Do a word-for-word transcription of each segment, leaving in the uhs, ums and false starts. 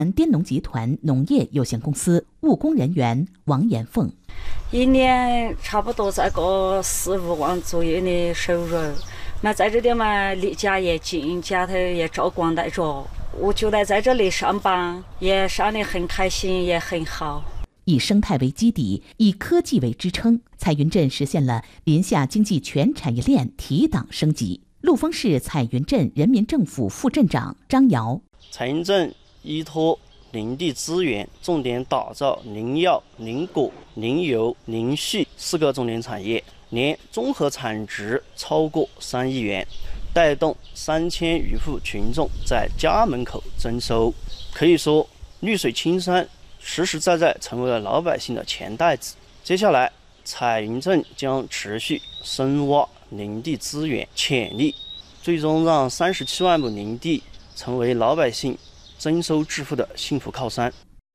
滇农集团农业有限公司务工人员王延凤， 一年差不多在个四五万左右的收入。那在这里嘛，离家也近，家头也照顾带着。我觉得在这里上班也上得很开心，也很好。 以生态为基底，以科技为支撑，彩云镇实现了临夏经济全产业链提档升级。陆丰市彩云镇人民政府副镇长张瑶， 彩云镇依托林地资源，重点打造林药、林果、林油、林畜四个重点产业，年综合产值超过三亿元，带动三千余户群众在家门口增收。可以说，绿水青山实实在在成为了老百姓的钱袋子。接下来，彩云镇将持续深挖林地资源潜力，最终让三十七万亩林地成为老百姓增收致富的幸福靠山。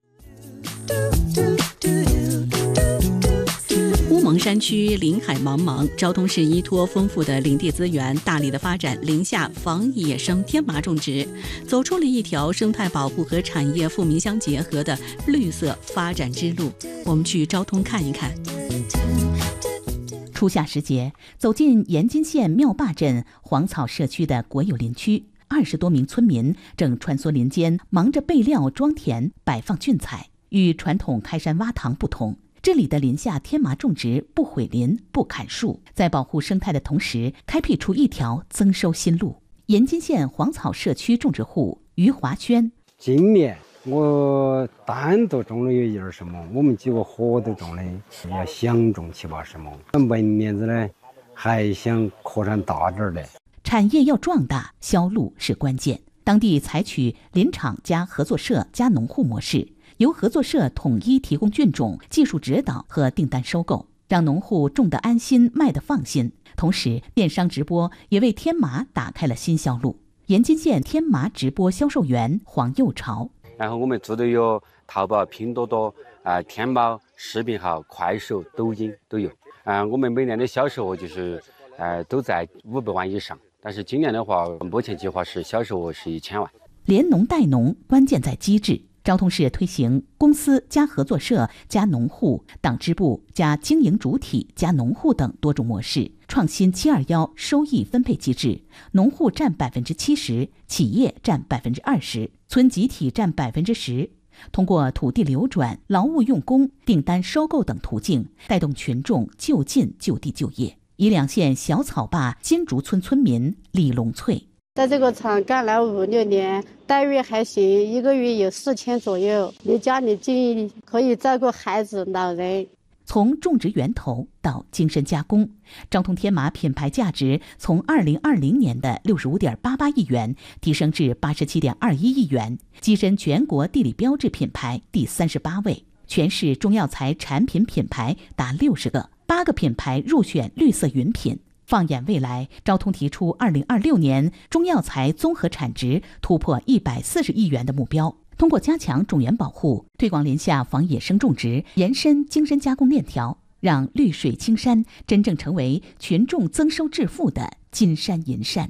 乌蒙山区林海茫茫，昭通市依托丰富的林地资源，大力的发展林下防野生天麻种植，走出了一条生态保护和产业富民相结合的绿色发展之路。我们去昭通看一看。 初夏时节，走进盐津县庙坝镇黄草社区的国有林区，二十多名村民正穿梭林间，忙着备料装田、摆放菌材。与传统开山挖塘不同，这里的林下天麻种植不毁林、不砍树，在保护生态的同时，开辟出一条增收新路。盐津县黄草社区种植户于华轩， 今年我单独种了有一二十亩，我们几个合都种的，也想种七八十亩。明年子呢，还想扩展大点的。 产业要壮大，销路是关键。当地采取林场加合作社加农户模式，由合作社统一提供菌种、技术指导和订单收购，让农户种得安心，卖得放心。同时，电商直播也为天麻打开了新销路。盐津县天麻直播销售员黄幼潮， 然后我们做的有淘宝、拼多多、啊、呃、天猫、视频号、快手、抖音都有。啊、呃，我们每年的销售额就是呃都在五百万以上。但是今年的话，目前计划是销售额是一千万。 联农带农，关键在机制。昭通市推行公司加合作社加农户、党支部加经营主体加农户等多种模式，创新七二幺收益分配机制，农户占百分之七十，企业占百分之二十，村集体占百分之十。通过土地流转、劳务用工、订单收购等途径，带动群众就近就地就业。宜良县小草坝金竹村村民李龙翠， 在这个厂干了五六年，待遇还行，一个月有四千左右，离家里近，可以照顾孩子、老人。 从种植源头到精深加工，昭通天麻品牌价值从二零二零年的六十五点八八亿元提升至八十七点二一亿元，跻身全国地理标志品牌第三十八位。全市中药材产品品牌达六十个，八个品牌入选绿色云品。放眼未来，昭通提出二零二六年中药材综合产值突破一百四十亿元的目标。通过加强种源保护，推广林下防野生种植，延伸精深加工链条，让绿水青山真正成为群众增收致富的金山银山。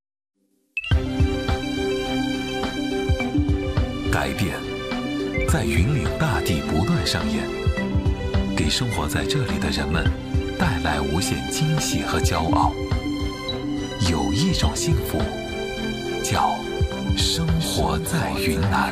改变在云岭大地不断上演，给生活在这里的人们带来无限惊喜和骄傲。有一种幸福，叫生活在云南。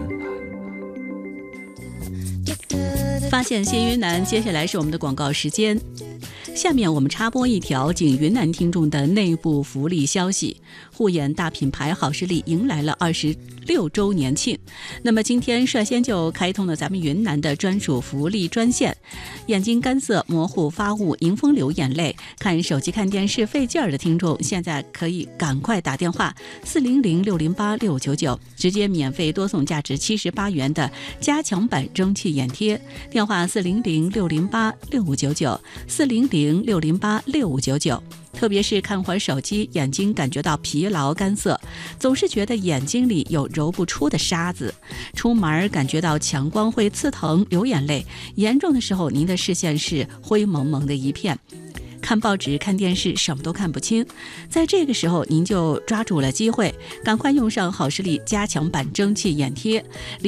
发现新云南，接下来是我们的广告时间。下面我们插播一条仅云南听众的内部福利消息：护眼大品牌好视力迎来了二十六周年庆。那么今天率先就开通了咱们云南的专属福利专线，眼睛干涩、模糊、发雾、迎风流眼泪、看手机、看电视费劲儿的听众，现在可以赶快打电话四零零六零八六九九，直接免费多送价值七十八元的加强版蒸汽眼贴。电话四零零六零八六五九九，四零零六零八六五九九。特别是看会儿手机，眼睛感觉到疲劳干涩，总是觉得眼睛里有揉不出的沙子，出门感觉到强光会刺疼流眼泪，严重的时候您的视线是灰蒙蒙的一片。 看报纸、看电视，什么都看不清。在这个时候，您就抓住了机会，赶快用上好视力加强版蒸汽眼贴。